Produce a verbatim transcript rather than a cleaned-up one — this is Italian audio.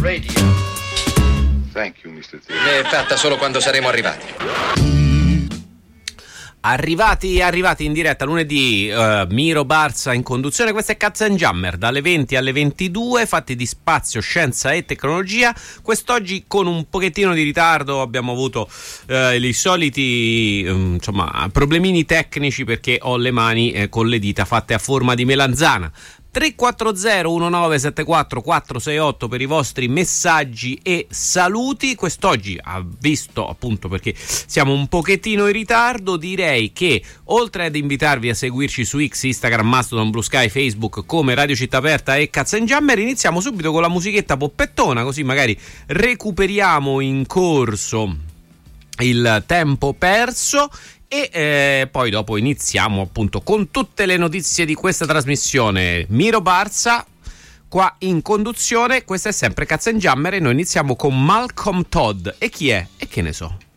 Radio. Thank you, mister T. È fatta solo quando saremo arrivati. Arrivati, arrivati in diretta lunedì, uh, Miro Barza in conduzione. Questo è Katzenjammer dalle venti alle ventidue, fatti di spazio, scienza e tecnologia. Quest'oggi con un pochettino di ritardo, abbiamo avuto uh, i soliti um, insomma problemini tecnici perché ho le mani eh, con le dita fatte a forma di melanzana. tre quattro zero uno nove sette quattro quattro sei otto per i vostri messaggi e saluti. Quest'oggi, ha visto appunto perché siamo un pochettino in ritardo, direi che oltre ad invitarvi a seguirci su X, Instagram, Mastodon, Blue Sky, Facebook come Radio Città Aperta e Katzenjammer, iniziamo subito con la musichetta poppettona, così magari recuperiamo in corso il tempo perso. E eh, poi dopo iniziamo appunto con tutte le notizie di questa trasmissione. Miro Barza qua in conduzione, questo è sempre Katzenjammer e noi iniziamo con Malcolm Todd. E chi è? E che ne so?